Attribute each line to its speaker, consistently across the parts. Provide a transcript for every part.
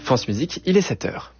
Speaker 1: France Musique, il est 7h.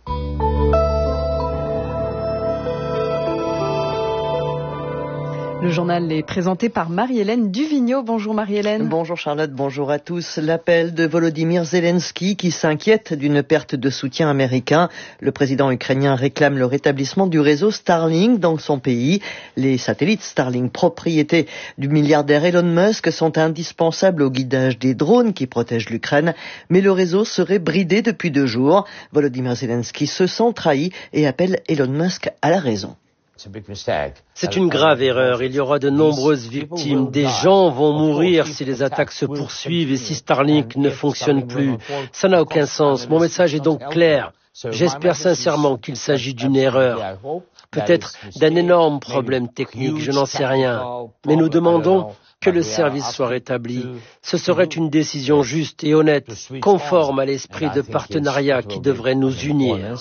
Speaker 2: Le journal est présenté par Marie-Hélène Duvigneau. Bonjour Marie-Hélène.
Speaker 3: Bonjour Charlotte, bonjour à tous. L'appel de Volodymyr Zelensky qui s'inquiète d'une perte de soutien américain. Le président ukrainien réclame le rétablissement du réseau Starlink dans son pays. Les satellites Starlink, propriété du milliardaire Elon Musk, sont indispensables au guidage des drones qui protègent l'Ukraine. Mais le réseau serait bridé depuis 2 jours. Volodymyr Zelensky se sent trahi et appelle Elon Musk à la raison.
Speaker 4: C'est une grave erreur. Il y aura de nombreuses victimes. Des gens vont mourir si les attaques se poursuivent et si Starlink ne fonctionne plus. Ça n'a aucun sens. Mon message est donc clair. J'espère sincèrement qu'il s'agit d'une erreur. Peut-être d'un énorme problème technique, je n'en sais rien. Mais nous demandons que le service soit rétabli. Ce serait une décision juste et honnête, conforme à l'esprit de partenariat qui devrait nous unir.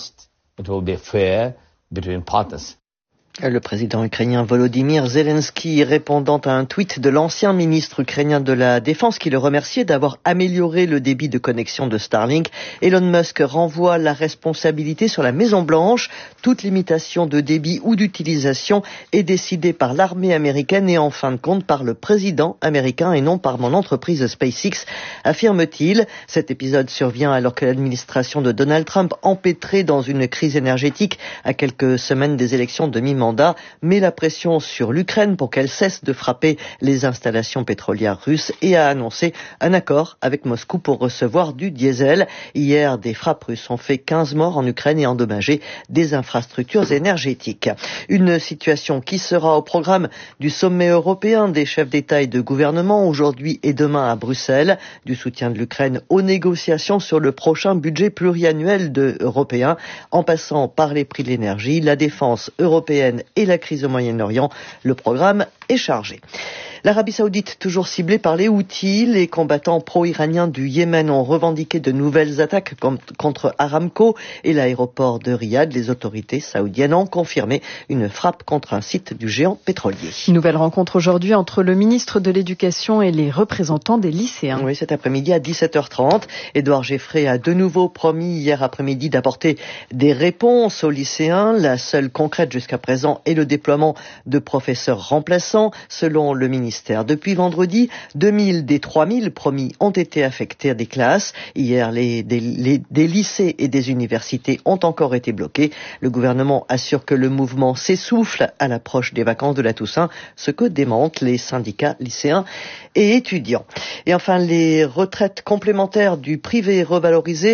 Speaker 3: Le président ukrainien Volodymyr Zelensky répondant à un tweet de l'ancien ministre ukrainien de la Défense qui le remerciait d'avoir amélioré le débit de connexion de Starlink. Elon Musk renvoie la responsabilité sur la Maison-Blanche. Toute limitation de débit ou d'utilisation est décidée par l'armée américaine et en fin de compte par le président américain et non par mon entreprise SpaceX, affirme-t-il. Cet épisode survient alors que l'administration de Donald Trump, empêtrée dans une crise énergétique à quelques semaines des élections de mi-mandat, met la pression sur l'Ukraine pour qu'elle cesse de frapper les installations pétrolières russes et a annoncé un accord avec Moscou pour recevoir du diesel. Hier, des frappes russes ont fait 15 morts en Ukraine et endommagé des infrastructures énergétiques. Une situation qui sera au programme du sommet européen des chefs d'État et de gouvernement aujourd'hui et demain à Bruxelles, du soutien de l'Ukraine aux négociations sur le prochain budget pluriannuel européen, en passant par les prix de l'énergie, la défense européenne et la crise au Moyen-Orient. Le programme est chargé. L'Arabie Saoudite, toujours ciblée par les Houthis, les combattants pro-iraniens du Yémen ont revendiqué de nouvelles attaques contre Aramco et l'aéroport de Riyad. Les autorités saoudiennes ont confirmé une frappe contre un site du géant pétrolier.
Speaker 2: Nouvelle rencontre aujourd'hui entre le ministre de l'Éducation et les représentants des lycéens.
Speaker 3: Oui, cet après-midi à 17h30. Édouard Geffray a de nouveau promis hier après-midi d'apporter des réponses aux lycéens. La seule concrète jusqu'à présent est le déploiement de professeurs remplaçants. Selon le ministère, depuis vendredi, 2000 des 3000 promis ont été affectés à des classes. Hier, des lycées et des universités ont encore été bloqués. Le gouvernement assure que le mouvement s'essouffle à l'approche des vacances de la Toussaint, ce que démentent les syndicats lycéens et étudiants. Et enfin, les retraites complémentaires du privé revalorisées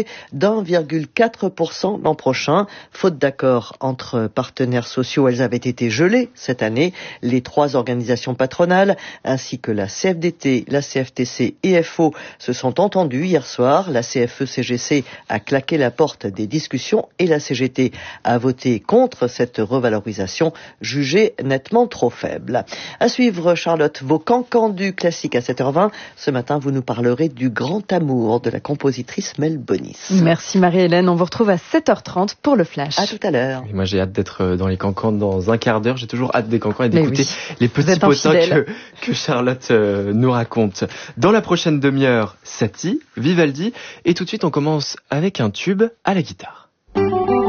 Speaker 3: d'1,4% l'an prochain. Faute d'accord entre partenaires sociaux, elles avaient été gelées cette année. Les 3 organisations patronales ainsi que la CFDT, la CFTC et FO se sont entendus hier soir. La CFE-CGC a claqué la porte des discussions et la CGT a voté contre cette revalorisation jugée nettement trop faible. À suivre, Charlotte, vos cancans du classique à 7h20. Ce matin, vous nous parlerez du grand amour de la compositrice Mel Bonis.
Speaker 2: Merci Marie-Hélène. On vous retrouve à 7h30 pour le Flash.
Speaker 3: À tout à l'heure.
Speaker 1: Et moi, j'ai hâte d'être dans les cancans dans un quart d'heure. J'ai toujours hâte des cancans et d'écouter les petits potins que Charlotte nous raconte. Dans la prochaine demi-heure, Satie, Vivaldi, et tout de suite on commence avec un tube à la guitare.